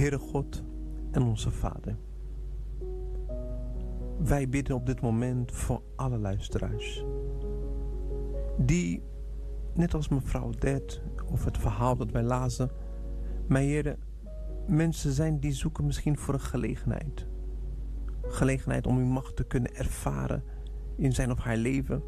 Heere God en onze Vader. Wij bidden op dit moment voor alle luisteraars. Die, net als mevrouw Det, of het verhaal dat wij lazen, mijn Heere, mensen zijn die zoeken misschien voor een gelegenheid. Gelegenheid om uw macht te kunnen ervaren in zijn of haar leven.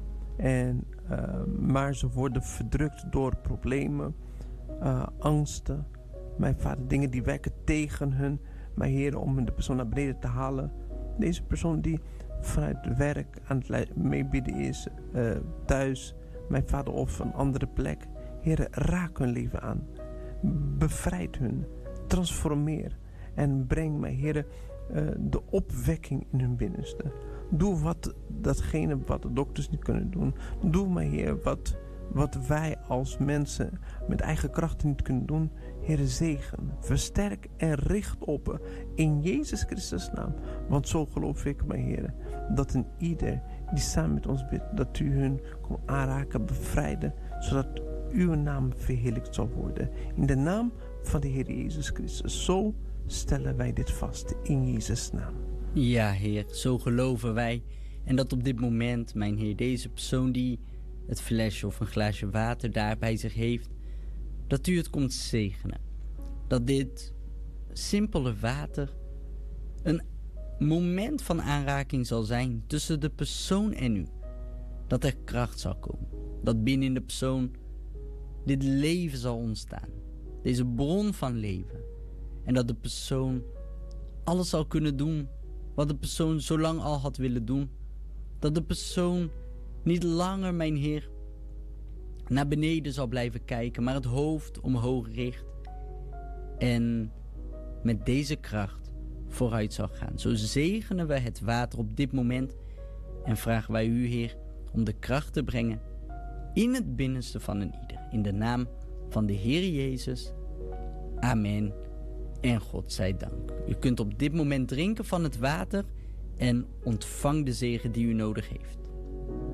Maar ze worden verdrukt door problemen, angsten. Mijn Vader, dingen die werken tegen hun. Mijn Heer, om de persoon naar beneden te halen. Deze persoon die vanuit het werk aan het meebidden is, thuis, mijn Vader, of een andere plek. Heer, raak hun leven aan. Bevrijd hun. Transformeer. En breng, mijn Heer, de opwekking in hun binnenste. Doe datgene wat de dokters niet kunnen doen. Doe, mijn Heer, wat wij als mensen met eigen krachten niet kunnen doen. Heere, zegen, versterk en richt op in Jezus Christus' naam. Want zo geloof ik, mijn Heer, dat een ieder die samen met ons bidt, dat u hun kon aanraken, bevrijden, zodat uw naam verheerlijkt zal worden. In de naam van de Heer Jezus Christus. Zo stellen wij dit vast in Jezus' naam. Ja, Heer, zo geloven wij. En dat op dit moment, mijn Heer, deze persoon die het flesje of een glaasje water daar bij zich heeft, dat u het komt zegenen. Dat dit simpele water een moment van aanraking zal zijn tussen de persoon en u. Dat er kracht zal komen. Dat binnen de persoon dit leven zal ontstaan. Deze bron van leven. En dat de persoon alles zal kunnen doen wat de persoon zo lang al had willen doen. Dat de persoon niet langer, mijn Heer, naar beneden zal blijven kijken, maar het hoofd omhoog richt en met deze kracht vooruit zal gaan. Zo zegenen we het water op dit moment en vragen wij u, Heer, om de kracht te brengen in het binnenste van een ieder. In de naam van de Heer Jezus. Amen. En God zij dank. U kunt op dit moment drinken van het water en ontvang de zegen die u nodig heeft.